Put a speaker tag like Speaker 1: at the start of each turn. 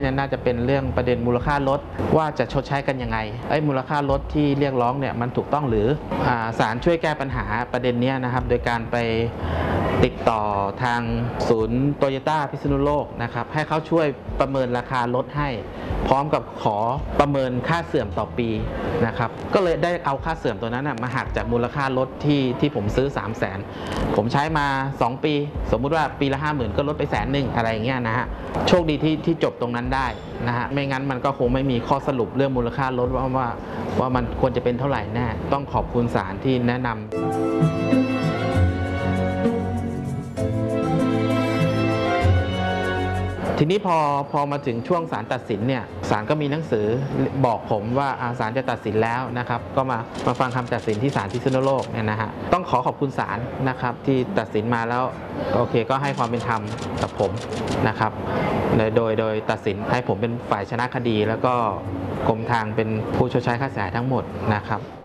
Speaker 1: น่าจะเป็นเรื่องประเด็นมูลค่ารถว่าจะชดใช้กันยังไงมูลค่ารถที่เรียกร้องเนี่ยมันถูกต้องหรือศาลช่วยแก้ปัญหาประเด็นนี้นะครับโดยการไปติดต่อทางศูนย์โตโยต้าพิษณุโลกนะครับให้เขาช่วยประเมินราคารถให้พร้อมกับขอประเมินค่าเสื่อมต่อปีนะครับก็เลยได้เอาค่าเสื่อมตัวนั้นมาหักจากมูลค่ารถที่ผมซื้อ 300,000 ผมใช้มา2ปีสมมุติว่าปีละ 50,000 ก็ลดไป100,000อะไรอย่างเงี้ยนะฮะโชคดีที่จบตรงนั้นได้นะฮะไม่งั้นมันก็คงไม่มีข้อสรุปเรื่องมูลค่ารถว่ามันควรจะเป็นเท่าไหร่แน่ต้องขอบคุณศาลที่แนะนำทีนี้พอมาถึงช่วงศาลตัดสินเนี่ยศาลก็มีหนังสือบอกผมว่าศาลจะตัดสินแล้วนะครับก็มาฟังคำตัดสินที่ศาลพิษณุโลกเนี่ยนะฮะต้องขอบคุณศาลนะครับที่ตัดสินมาแล้วโอเคก็ให้ความเป็นธรรมกับผมนะครับโดยตัดสินให้ผมเป็นฝ่ายชนะคดีแล้วก็กรมทางเป็นผู้ชดใช้ค่าเสียหายทั้งหมดนะครับ